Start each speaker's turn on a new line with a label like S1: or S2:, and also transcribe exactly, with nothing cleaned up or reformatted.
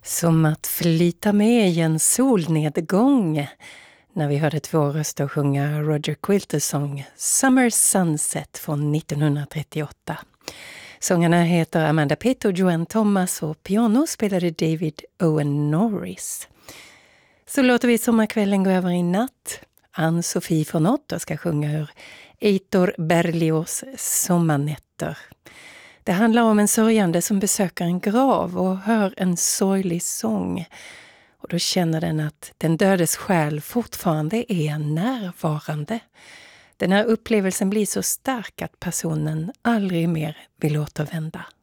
S1: Som att flyta med i en solnedgång när vi hörde två röster sjunga Roger Quilters sång Summer Sunset från nittonhundratrettioåtta. Sångarna heter Amanda Pitt och Joanne Thomas och piano spelade David Owen Norris. Så låter vi sommarkvällen gå över i natt. Ann-Sofie von Otter ska sjunga ur Eitor Berlioz Sommarnätter. Det handlar om en sörjande som besöker en grav och hör en sorglig sång. Och då känner den att den dödes själ fortfarande är närvarande. Den här upplevelsen blir så stark att personen aldrig mer vill återvända.